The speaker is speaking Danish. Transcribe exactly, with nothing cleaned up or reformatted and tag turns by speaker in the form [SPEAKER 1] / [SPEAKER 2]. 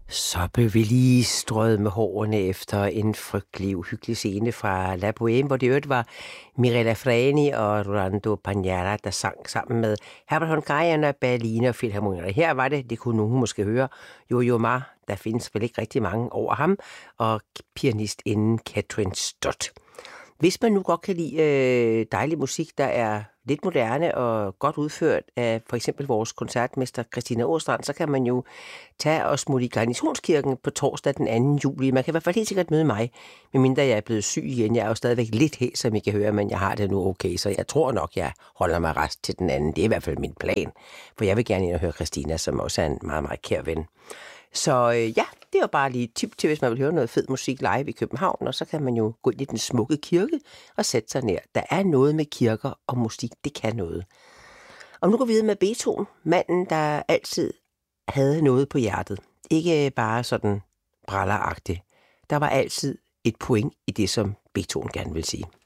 [SPEAKER 1] Så blev vi lige strøget med hårene efter en frygtelig, uhyggelig scene fra La Bohème, hvor det øvrigt var Mirella Freni og Rolando Pagnara, der sang sammen med Herbert von Karajan og Berliner Philharmonikerne. Her var det, det kunne nogen måske høre, Yo-Yo Ma, der findes vel ikke rigtig mange over ham, og pianistinden Katrin Stott. Hvis man nu godt kan lide øh, dejlig musik, der er lidt moderne og godt udført af for eksempel vores koncertmester Christina Åstrand, så kan man jo tage og smutte i Garnisonskirken på torsdag den anden juli. Man kan i hvert fald helt sikkert møde mig, medmindre jeg er blevet syg igen. Jeg er jo stadigvæk lidt hæs, som I kan høre, men jeg har det nu okay, så jeg tror nok, jeg holder mig rest til den anden. Det er i hvert fald min plan, for jeg vil gerne ind og høre Christina, som også er en meget, meget kær ven. Så øh, ja, det er bare lige et tip til, hvis man vil høre noget fed musik live i København, og så kan man jo gå ind i den smukke kirke og sætte sig ned. Der er noget med kirker og musik, det kan noget. Og nu går vi videre med Beethoven, manden, der altid havde noget på hjertet. Ikke bare sådan bralleragtigt. Der var altid et point i det, som Beethoven gerne vil sige.